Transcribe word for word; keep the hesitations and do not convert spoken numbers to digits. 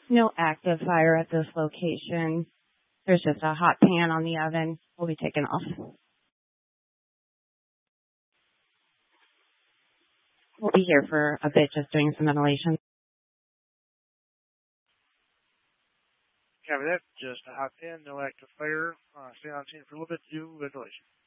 No active fire at this location. There's just a hot pan on the oven. We'll be taking off. We'll be here for a bit just doing some ventilation. Copy that. Just a hot pan, no active fire. Uh, stay on scene for a little bit to do ventilation.